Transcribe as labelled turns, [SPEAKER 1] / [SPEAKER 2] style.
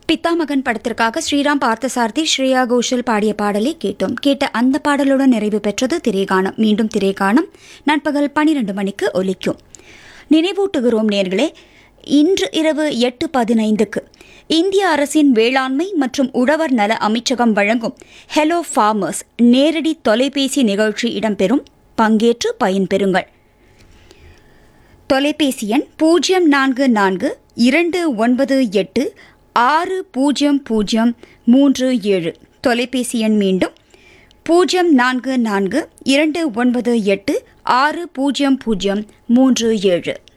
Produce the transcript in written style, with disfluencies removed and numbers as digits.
[SPEAKER 1] பித்தாமகன் படத்திற்காக ஸ்ரீராம் பார்த்தசாரதி ஸ்ரேயா கோஷல் பாடிய பாடலை கேட்டோம். கேட்ட அந்த பாடலுடன் நிறைவு பெற்றது திரைகாணம். மீண்டும் திரைகாணம் நண்பகல் 12 மணிக்கு ஒலிக்கும். நினைவூட்டுகிறோம் நேர்களே, இன்று இரவு 8:15க்கு இந்திய அரசின் வேளாண்மை மற்றும் உழவர் நல அமைச்சகம் வழங்கும் ஹெலோ ஃபார்மர்ஸ் நேரடி தொலைபேசி நிகழ்ச்சி இடம்பெறும். பங்கேற்று பயன்பெறுங்கள். தொலைபேசி எண் 0442986037. தொலைபேசி எண் மீண்டும் 0442986037.